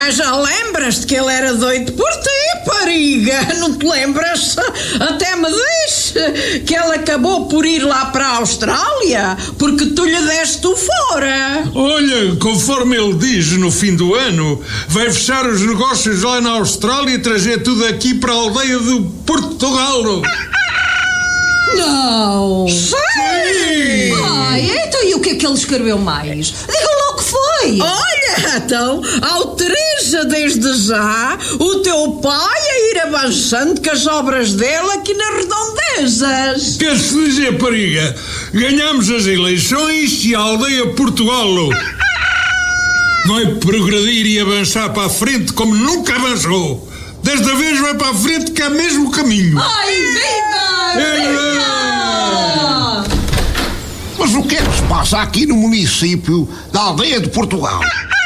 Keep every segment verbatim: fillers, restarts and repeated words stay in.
Já lembras-te que ele era doido por ti, pariga? Não te lembras? Até me diz que ele acabou por ir lá para a Austrália porque tu lhe deste o fora. Olha, conforme ele diz, no fim do ano vai fechar os negócios lá na Austrália e trazer tudo aqui para a aldeia do Portugal. Não! Sim! Ai, então e o que é que ele escreveu mais? Diga lá o que foi! Olha, então, autoriza desde já o teu pai a ir avançando com as obras dele aqui nas redondezas. Quer-se dizer, pariga, ganhamos as eleições e a aldeia Portugal vai progredir e avançar para a frente como nunca avançou. Desta vez vai para a frente que é mesmo caminho. Ai, viva! Viva! Mas o que é que se passa aqui no município da aldeia de Portugal?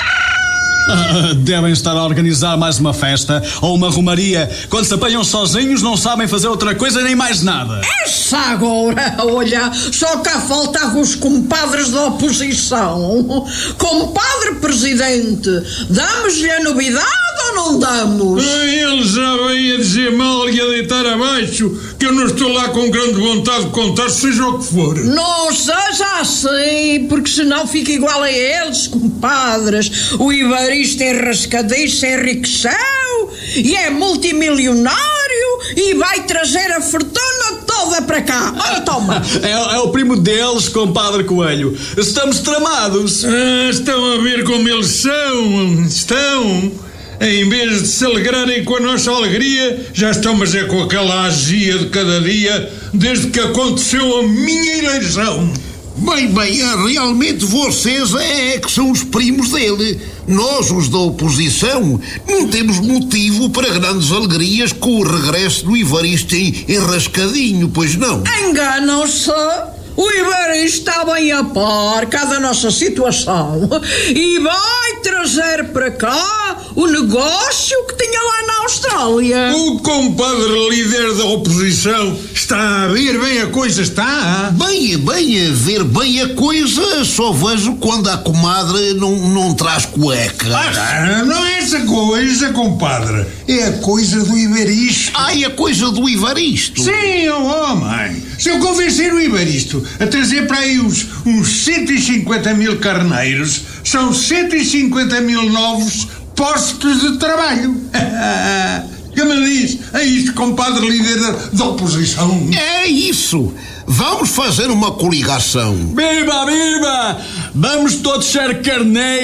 Ah, devem estar a organizar mais uma festa ou uma romaria. Quando se apanham sozinhos não sabem fazer outra coisa nem mais nada. Essa agora, olha, só cá faltavam os compadres da oposição. Compadre presidente, damos-lhe a novidade ou não damos? Eles já vêm a dizer mal e a deitar abaixo que eu não estou lá com grande vontade de contar, seja o que for. Não seja assim, porque senão fica igual a eles, compadres. O Evaristo é rascadiço, é riquechão e é multimilionário e vai trazer a fortuna toda para cá. Olha, toma. É, é o primo deles, compadre Coelho. Estamos tramados. Ah, estão a ver como eles são. Estão. Em vez de se alegrarem com a nossa alegria, já estão, mas é com aquela azia de cada dia, desde que aconteceu a minha eleição. Bem, bem, realmente vocês é que são os primos dele. Nós, os da oposição, não temos motivo para grandes alegrias com o regresso do Evaristo em enrascadinho, pois não? Enganam-se. O Evaristo está bem a par cá da nossa situação e vai trazer para cá o negócio que tinha lá na Austrália. O compadre líder da oposição está a ver bem a coisa, está? Bem, bem, a ver bem a coisa só vejo quando a comadre não, não traz cueca. Ah, não é essa coisa, compadre. É a coisa do Evaristo. Ai, a coisa do Evaristo? Sim, oh, oh mãe. Se eu convencer o Evaristo a trazer para aí uns, uns cento e cinquenta mil carneiros, são cento e cinquenta mil novos postos de trabalho. Que me diz? É isto, compadre líder da, da oposição. É isso. Vamos fazer uma coligação. Viva, viva! Vamos todos ser carneiros.